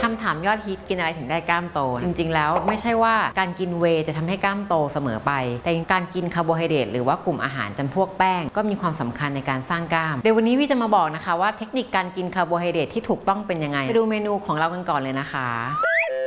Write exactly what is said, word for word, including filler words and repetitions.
ำถามยอดฮิตกินอะไรถึงได้กล้ามโตจริงๆแล้วไม่ใช่ว่าการกินเวย์จะทำให้กล้ามโตเสมอไปแต่การกินคาร์โบไฮเดรตหรือว่ากลุ่มอาหารจำพวกแป้งก็มีความสำคัญในการสร้างกล้ามเดี๋ยววันนี้วิจะมาบอกนะคะว่าเทคนิคการกินคาร์โบไฮเดรตที่ถูกต้องเป็นยังไงไปดูเมนูของเรากันก่อนเลยนะคะ